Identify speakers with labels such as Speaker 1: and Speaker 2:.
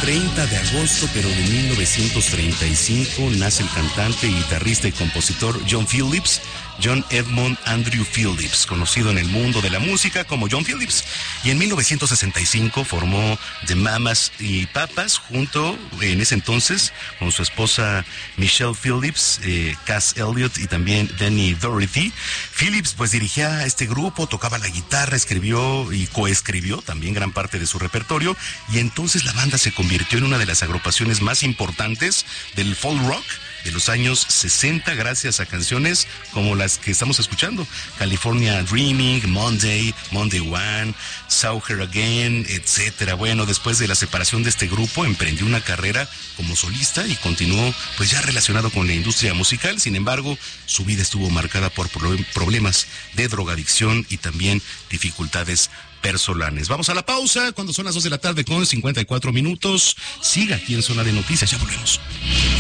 Speaker 1: 30 de agosto, pero de 1935, nace el cantante, guitarrista y compositor John Phillips, John Edmund Andrew Phillips, conocido en el mundo de la música como John Phillips. Y en 1965 formó The Mamas y Papas, junto en ese entonces con su esposa Michelle Phillips, Cass Elliot y también Danny Dorothy. Phillips pues dirigía este grupo, tocaba la guitarra, escribió y coescribió también gran parte de su repertorio, y entonces la banda se convirtió en una de las agrupaciones más importantes del folk rock de los años 60 gracias a canciones como las que estamos escuchando: California Dreaming, Monday, Monday One, Saw Her Again, etcétera. Bueno, después de la separación de este grupo emprendió una carrera como solista y continuó pues ya relacionado con la industria musical. Sin embargo, su vida estuvo marcada por problemas de drogadicción y también dificultades personales. Vamos a la pausa cuando son las 2 de la tarde con 54 minutos. Siga aquí en Zona de Noticias, ya volvemos.